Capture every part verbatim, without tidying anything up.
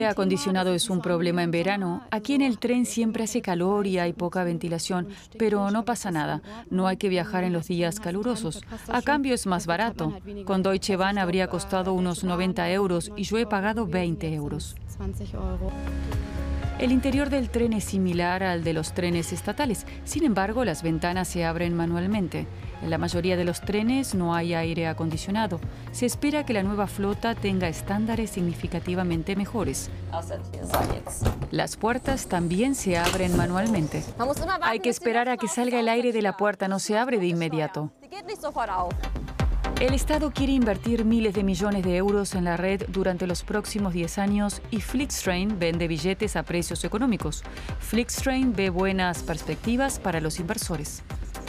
El aire acondicionado es un problema en verano. Aquí en el tren siempre hace calor y hay poca ventilación, pero no pasa nada. No hay que viajar en los días calurosos. A cambio es más barato. Con Deutsche Bahn habría costado unos noventa euros y yo he pagado veinte euros. El interior del tren es similar al de los trenes estatales. Sin embargo, las ventanas se abren manualmente. En la mayoría de los trenes no hay aire acondicionado. Se espera que la nueva flota tenga estándares significativamente mejores. Las puertas también se abren manualmente. Hay que esperar a que salga el aire de la puerta, no se abre de inmediato. El Estado quiere invertir miles de millones de euros en la red durante los próximos diez años y Flixtrain vende billetes a precios económicos. Flixtrain ve buenas perspectivas para los inversores.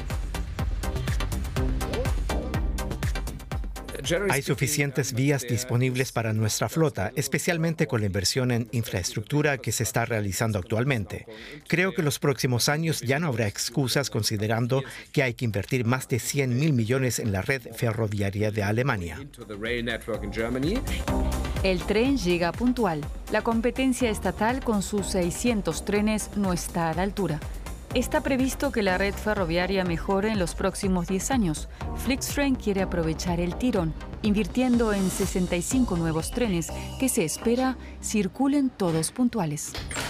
Hay suficientes vías disponibles para nuestra flota, especialmente con la inversión en infraestructura que se está realizando actualmente. Creo que en los próximos años ya no habrá excusas considerando que hay que invertir más de cien mil millones en la red ferroviaria de Alemania. El tren llega puntual. La competencia estatal con sus seiscientos trenes no está a la altura. Está previsto que la red ferroviaria mejore en los próximos diez años. Flixtrain quiere aprovechar el tirón, invirtiendo en sesenta y cinco nuevos trenes que se espera circulen todos puntuales.